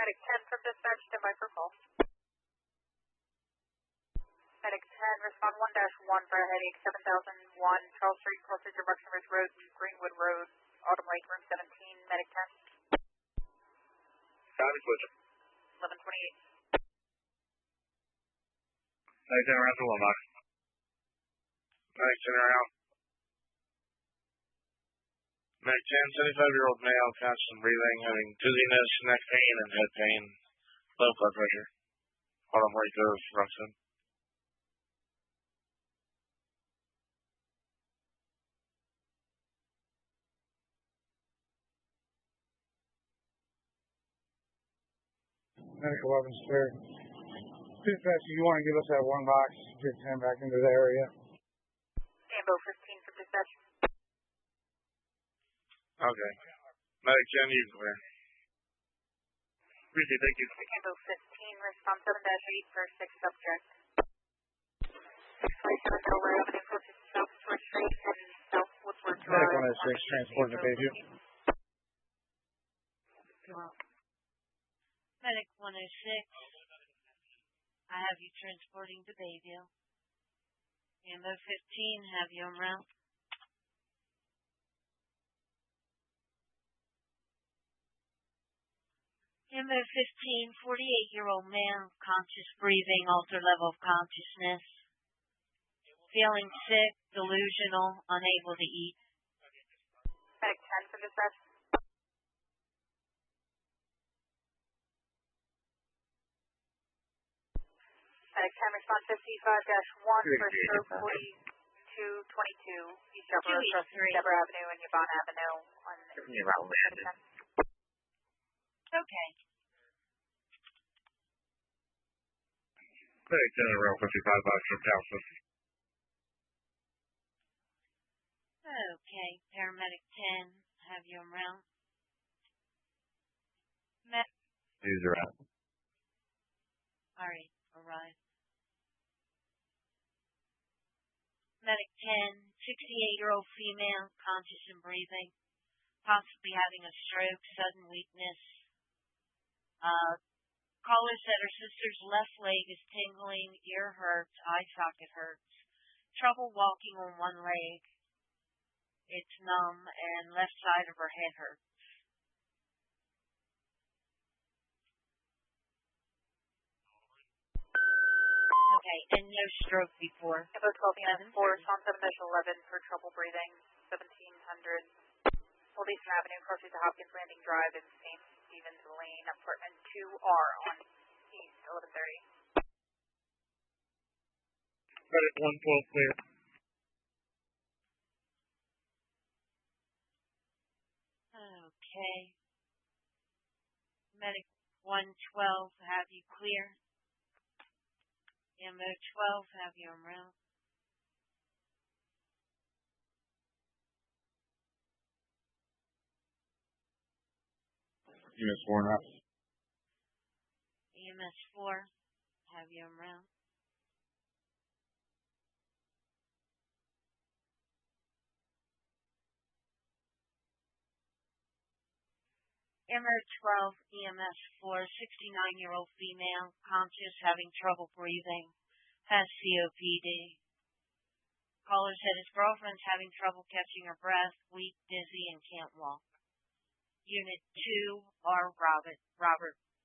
Medic 10 from dispatch, stand by for call. Medic 10, respond 1-1 for a headache, 7001 Charles Street, closer to Breckenridge Road and Greenwood Road, Autumn Lake, room 17, Medic 10. Copy, switch. 1128. Medic 10 around to 1 box. Medic 10 around. Medic 10, 75-year-old male, constant breathing, having dizziness, neck pain, and head pain. Low blood pressure. Autumn Lake of Ruxton. Medic 11's clear. Dispatch, you want to give us that 1 box, get 10 back into the area. Ambo 15 from dispatch. Okay. Medic 10, you can clear. Appreciate it, thank you. Ambo 15, respond 7-8 for 6 subject. 627 Delaware Avenue, closer to South Shore Street and South Woodward Drive. Medic 106, transporting to Bayview. Medic 106, I have you transporting to Bayview. Ambo 15, have you en route. Ambo 15, 48-year-old man, conscious breathing, altered level of consciousness, feeling sick, delusional, unable to eat. Medic 10 from dispatch. Medic 10, respond 55-1 for stroke 4222 East Deborah Avenue and Yvonne Avenue on Medic 10. Okay. Medic 10 around 55 box from Towson. Okay, paramedic 10, have you en route. He's around. Alright, arrive. Medic 10, 68-year-old female, conscious and breathing, possibly having a stroke, sudden weakness. Caller said her sister's left leg is tingling, ear hurts, eye socket hurts, trouble walking on one leg, it's numb, and left side of her head hurts. Okay, and no stroke before. Ambo 12 EMS 4, respond 7-11 for trouble breathing, 1700 Old Eastern Avenue, closer to Hopkins Landing Drive in St. Stephen's Lane, apartment 2R on East 1130. Medic 112 clear. Okay. Medic 112, have you clear? Ambo 12, have you en route. EMS 4 now. EMS 4, have you en route. Ambo 12, EMS 4, 69-year-old female, conscious, having trouble breathing, has COPD. Caller said his girlfriend's having trouble catching her breath, weak, dizzy, and can't walk. Unit 2, R. Robert